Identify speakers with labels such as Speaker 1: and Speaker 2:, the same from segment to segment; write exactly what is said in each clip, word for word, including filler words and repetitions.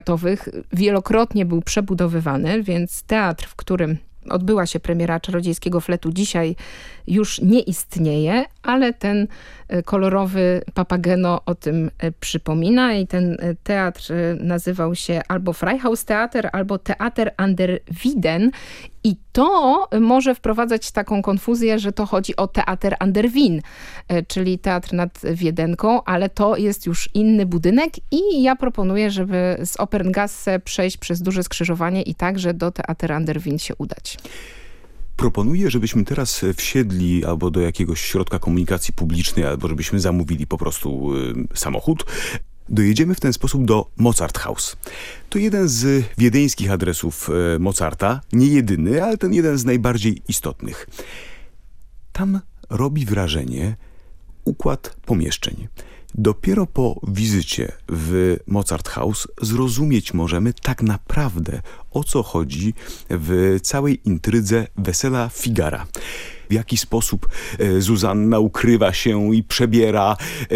Speaker 1: wielokrotnie był przebudowywany, więc teatr, w którym odbyła się premiera Czarodziejskiego Fletu, dzisiaj już nie istnieje, ale ten kolorowy Papageno o tym przypomina i ten teatr nazywał się albo Freihaus Theater, albo Theater an der Wieden i to może wprowadzać taką konfuzję, że to chodzi o Theater an der Wien, czyli teatr nad Wiedenką, ale to jest już inny budynek i ja proponuję, żeby z Operngasse przejść przez Duże Skrzyżowanie i także do Theater an der Wien się udać.
Speaker 2: Proponuję, żebyśmy teraz wsiedli albo do jakiegoś środka komunikacji publicznej, albo żebyśmy zamówili po prostu y, samochód. Dojedziemy w ten sposób do Mozarthaus. To jeden z wiedeńskich adresów y, Mozarta, nie jedyny, ale ten jeden z najbardziej istotnych. Tam robi wrażenie układ pomieszczeń. Dopiero po wizycie w Mozarthaus zrozumieć możemy tak naprawdę, o co chodzi w całej intrydze Wesela Figara. W jaki sposób Zuzanna ukrywa się i przebiera,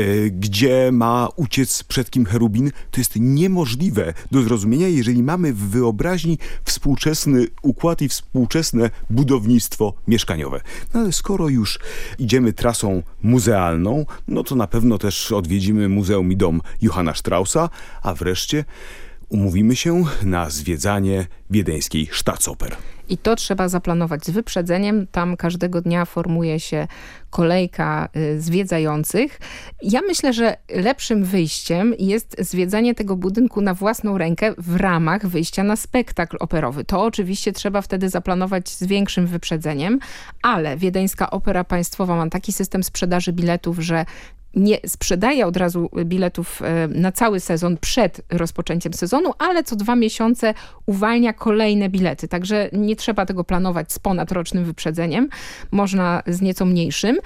Speaker 2: gdzie ma uciec przed kim cherubin, to jest niemożliwe do zrozumienia, jeżeli mamy w wyobraźni współczesny układ i współczesne budownictwo mieszkaniowe. No ale skoro już idziemy trasą muzealną, no to na pewno też odwiedzimy Muzeum i Dom Johanna Straussa, a wreszcie umówimy się na zwiedzanie wiedeńskiej Staatsoper.
Speaker 1: I to trzeba zaplanować z wyprzedzeniem. Tam każdego dnia formuje się kolejka zwiedzających. Ja myślę, że lepszym wyjściem jest zwiedzanie tego budynku na własną rękę w ramach wyjścia na spektakl operowy. To oczywiście trzeba wtedy zaplanować z większym wyprzedzeniem, ale Wiedeńska Opera Państwowa ma taki system sprzedaży biletów, że nie sprzedaje od razu biletów na cały sezon przed rozpoczęciem sezonu, ale co dwa miesiące uwalnia kolejne bilety. Także nie trzeba tego planować z ponadrocznym wyprzedzeniem. Można z nieco mniejszym.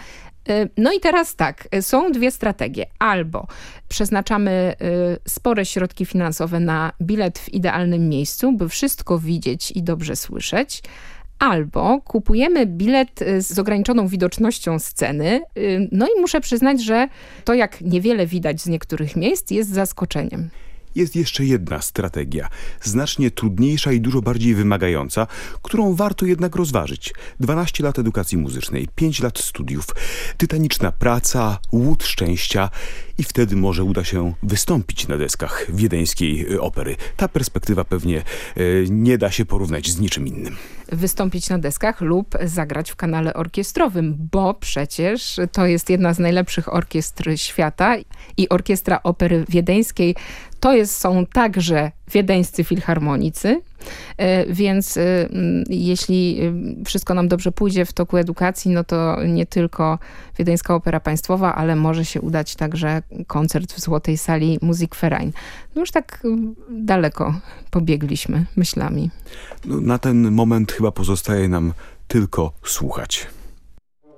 Speaker 1: No i teraz tak, są dwie strategie. Albo przeznaczamy spore środki finansowe na bilet w idealnym miejscu, by wszystko widzieć i dobrze słyszeć. Albo kupujemy bilet z ograniczoną widocznością sceny. No i muszę przyznać, że to, jak niewiele widać z niektórych miejsc, jest zaskoczeniem.
Speaker 2: Jest jeszcze jedna strategia, znacznie trudniejsza i dużo bardziej wymagająca, którą warto jednak rozważyć. dwanaście lat edukacji muzycznej, pięć lat studiów, tytaniczna praca, łód szczęścia i wtedy może uda się wystąpić na deskach wiedeńskiej opery. Ta perspektywa pewnie e, nie da się porównać z niczym innym.
Speaker 1: Wystąpić na deskach lub zagrać w kanale orkiestrowym, bo przecież to jest jedna z najlepszych orkiestr świata i Orkiestra Opery Wiedeńskiej to jest, są także wiedeńscy filharmonicy, więc jeśli wszystko nam dobrze pójdzie w toku edukacji, no to nie tylko Wiedeńska Opera Państwowa, ale może się udać także koncert w Złotej Sali Musikverein. No już tak daleko pobiegliśmy myślami.
Speaker 2: No, na ten moment chyba pozostaje nam tylko słuchać.